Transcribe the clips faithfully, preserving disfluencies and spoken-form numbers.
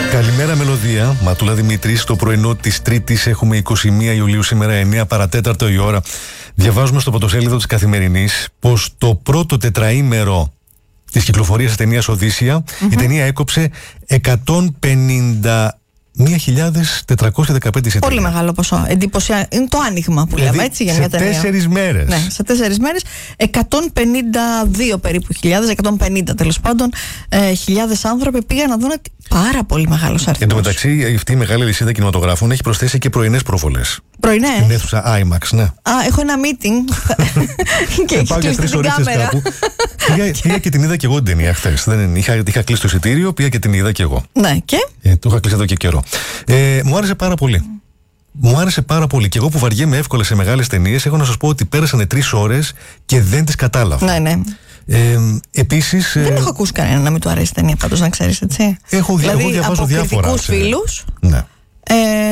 Καλημέρα μελωδία, Ματούλα Δημήτρη. Στο πρωινό της Τρίτης έχουμε είκοσι μία Ιουλίου, σήμερα εννέα παρατέταρτο η ώρα. Διαβάζουμε στο πρωτοσέλιδο της Καθημερινής πως το πρώτο τετραήμερο της κυκλοφορίας της ταινίας Οδύσσεια, mm-hmm. η ταινία έκοψε εκατόν πενήντα μία χιλιάδες τετρακόσια δεκαπέντε εισιτήρια. Πολύ μεγάλο ποσό. Εντυπωσιακό. Είναι το άνοιγμα που δηλαδή, λέμε έτσι για μια ταινία. Σε τέσσερις μέρες. Ναι, σε τέσσερις μέρες εκατόν πενήντα δύο περίπου χιλιάδες, εκατόν πενήντα τέλος πάντων, ε, χιλιάδες άνθρωποι πήγαν να δουν πάρα πολύ μεγάλος αριθμός. Εν τω μεταξύ, αυτή η μεγάλη λυσίδα κινηματογράφων έχει προσθέσει και πρωινές προβολές. Πρωινές. Στην αίθουσα άιμαξ, ναι. Α, έχω ένα meeting. Και έχει κλείσει την κάμερα. πήγα, πήγα και την είδα και εγώ την ταινία χθες. Είχα, είχα κλείσει το εισιτήριο, πήγα και την είδα και εγώ. Ναι, και. Ε, το είχα κλείσει εδώ και καιρό. Ε, μου άρεσε πάρα πολύ. Μου άρεσε πάρα πολύ. Και εγώ που βαριέμαι εύκολα σε μεγάλες ταινίες, έχω να σας πω ότι πέρασανε τρεις ώρες και δεν τις κατάλαβα. Ναι, ναι. Ε, επίσης, δεν ε, έχω ακούσει κανένα να μην του αρέσει η ταινία, πάντως, να ξέρεις, έτσι. Έχω, δηλαδή, εγώ διαβάζω από διάφορα. Από φίλους. Ναι. Ε,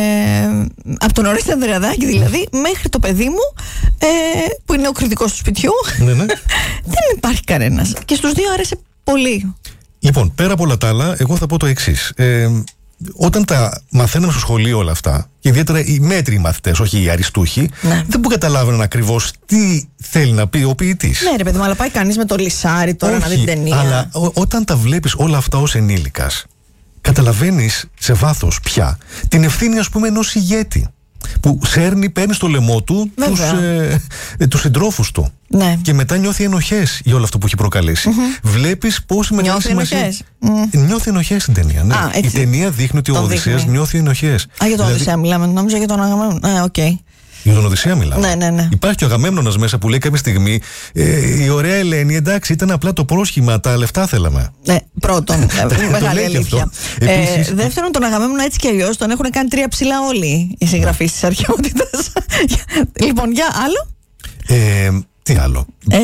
από τον Ορέστη Ανδρεαδάκη δηλαδή μέχρι το παιδί μου, ε, που είναι ο κριτικός του σπιτιού. Ναι, ναι. Δεν υπάρχει κανένας. Και στους δύο άρεσε πολύ. Λοιπόν, πέρα από όλα τα άλλα, εγώ θα πω το εξής. Ε, όταν τα μαθαίναμε στο σχολείο όλα αυτά, και ιδιαίτερα οι μέτριοι μαθητές, όχι οι αριστούχοι, ναι. δεν που καταλάβαιναν ακριβώς τι θέλει να πει ο ποιητής. Ναι, ρε παιδί μου, αλλά πάει κανείς με το λυσάρι τώρα, όχι, να δει την ταινία. Αλλά ό, όταν τα βλέπεις όλα αυτά ως ενήλικας, καταλαβαίνεις σε βάθος πια την ευθύνη, ας πούμε, ενός ηγέτη που σέρνει, παίρνει στο λαιμό του τους, ε, ε, τους συντρόφους του. Ναι. Και μετά νιώθει ενοχές για όλο αυτό που έχει προκαλέσει. Mm-hmm. Βλέπεις πόση μεγάλη σημασία. Ενοχές. Mm. Νιώθει ενοχές στην ταινία. Ναι. Α, η ταινία δείχνει ότι ο Οδυσσέας νιώθει ενοχές. Α, για τον δηλαδή... Οδυσσέα μιλάμε, νόμιζα για τον Αγαμέμνονα. Α, οκ. Okay. Για τον Οδυσσέα μιλάμε. Ναι, ναι, ναι. Υπάρχει και ο Αγαμέμνονας μέσα που λέει κάποια στιγμή ε, η ωραία Ελένη, εντάξει, ήταν απλά το πρόσχημα, τα λεφτά θέλαμε. Ναι, πρώτον. Μεγάλη αλήθεια. Επίσης, ε, δεύτερον, τον Αγαμέμνονα έτσι κι αλλιώς τον έχουν κάνει τρία ψηλά όλοι οι συγγραφείς της αρχαιότητας. Λοιπόν, για άλλο. Ε, τι άλλο. Ε,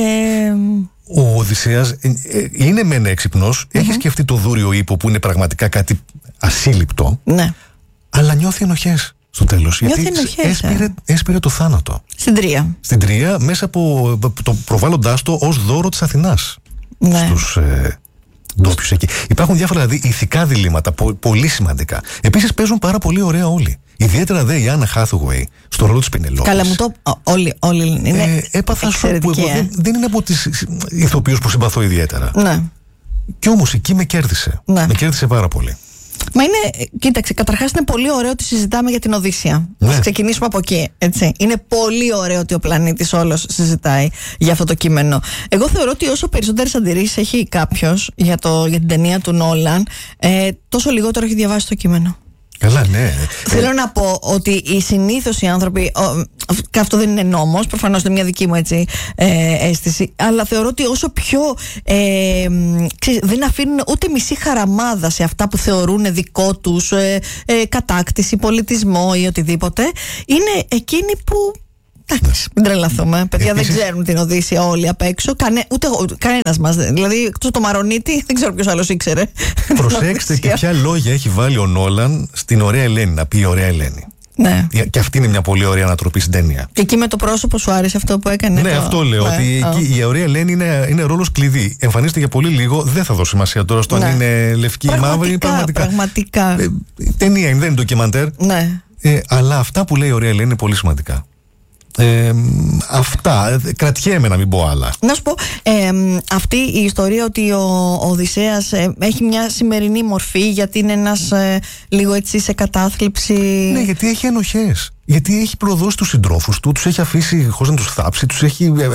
ο Οδυσσέας ε, ε, είναι μεν έξυπνος, mm-hmm. έχει σκεφτεί το δούριο ύπο που είναι πραγματικά κάτι ασύλληπτο, ναι. αλλά νιώθει ενοχές στο τέλος. Γιατί ενοχές, έσπηρε, έσπηρε το θάνατο. Στην Τρία. Στην Τρία, μέσα από το προβάλλοντάς το ως δώρο της Αθηνάς. Ναι. Στους ε, ντόπιους εκεί. Υπάρχουν διάφορα δηλαδή ηθικά διλήμματα, πο, πολύ σημαντικά. Επίσης παίζουν πάρα πολύ ωραία όλοι. Ιδιαίτερα δε η Άννα Χάθουεϊ στο ρόλο της Πενελόπης. Καλά, μου το. Όλοι, όλοι είναι. Ε, έπαθα σοκ που εγώ δεν, δεν είναι από τις ηθοποιούς που συμπαθώ ιδιαίτερα. Ναι. Κι όμως εκεί με κέρδισε. Ναι. Με κέρδισε πάρα πολύ. Μα είναι, κοίταξε, καταρχάς είναι πολύ ωραίο ότι συζητάμε για την Οδύσσεια. Ναι. Ας ξεκινήσουμε από εκεί, έτσι. Είναι πολύ ωραίο ότι ο πλανήτης όλος συζητάει για αυτό το κείμενο. Εγώ θεωρώ ότι όσο περισσότερες αντιρρήσεις έχει κάποιος για, για την ταινία του Νόλαν, ε, τόσο λιγότερο έχει διαβάσει το κείμενο. Καλά, ναι. Θέλω ε... να πω ότι οι συνήθως οι άνθρωποι. Ο, και αυτό δεν είναι νόμος, προφανώς είναι μια δική μου έτσι, ε, αίσθηση. Αλλά θεωρώ ότι όσο πιο. Ε, ξέρεις, δεν αφήνουν ούτε μισή χαραμάδα σε αυτά που θεωρούν δικό τους ε, ε, κατάκτηση, πολιτισμό ή οτιδήποτε, είναι εκείνοι που. Εντάξει, μην τρελαθούμε. Παιδιά Επίσης... δεν ξέρουν την Οδύσσεια όλοι απ' έξω. Κανε... Ούτε κανένας μας. Δηλαδή, εκτός το Μαρονίτη, δεν ξέρω ποιος άλλος ήξερε. Προσέξτε και ποια λόγια έχει βάλει ο Νόλαν στην ωραία Ελένη, να πει η ωραία Ελένη. Ναι. Και αυτή είναι μια πολύ ωραία ανατροπή στην ταινία. Και εκεί με το πρόσωπο σου άρεσε αυτό που έκανε. Ναι, το... αυτό λέω. Ναι. Ότι oh. εκεί η ωραία Ελένη είναι, είναι ρόλος κλειδί. Εμφανίζεται για πολύ λίγο. Δεν θα δώσω σημασία τώρα στο ναι. αν είναι λευκή ή μαύρη. Πραγματικά. πραγματικά. Ε, ταινία είναι, δεν είναι ντοκιμαντέρ. Ναι. Ε, αλλά αυτά που λέει η ωραία Ελένη είναι πολύ σημαντικά. Ε, αυτά, κρατιέμαι να μην πω άλλα. Να σου πω, ε, αυτή η ιστορία ότι ο, ο Οδυσσέας ε, έχει μια σημερινή μορφή, γιατί είναι ένας ε, λίγο έτσι σε κατάθλιψη. Ναι, γιατί έχει ενοχές. Γιατί έχει προδώσει τους συντρόφους του, τους έχει αφήσει χωρίς να τους θάψει, τους έχει. Ε,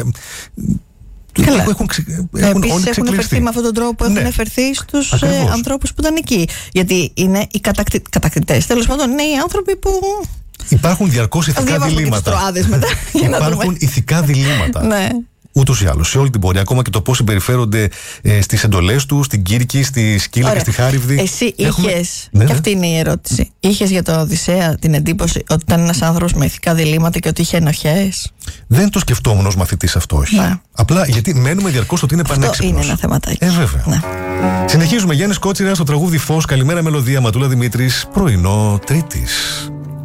Καλά. Έχουν, έχουν, Επίσης έχουν εφερθεί με αυτόν τον τρόπο που έχουν ναι. εφερθεί στους ε, ανθρώπους που ήταν εκεί. Γιατί είναι οι κατακτη... κατακτητές. Τέλος πάντων, είναι οι άνθρωποι που. Υπάρχουν διαρκώς ηθικά διλήμματα. Μετά, Υπάρχουν ηθικά διλήμματα. Ναι. Ούτως ή άλλως, σε όλη την πορεία, ακόμα και το πώς συμπεριφέρονται ε, στις εντολές του, στην Κύρκη, στη Σκύλα και στη Χάριβδη. Εσύ Έχουμε... είχες, ναι, και ναι. αυτή είναι η ερώτηση, είχες για τον Οδυσσέα την εντύπωση ότι ήταν ένας άνθρωπος με ηθικά διλήμματα και ότι είχε ενοχές? Δεν το σκεφτόμουν ως μαθητής αυτό, όχι. Ναι. Απλά γιατί μένουμε διαρκώς ότι είναι πανέξυπνος. Αυτό είναι ένα θεματάκι. Ε, βέβαια. Ναι. Συνεχίζουμε. Γιάννης Κότσιρας στο τραγούδι Φως. Καλημέρα μελωδία, Ματούλα Δημήτρης, πρωινό Τρίτης.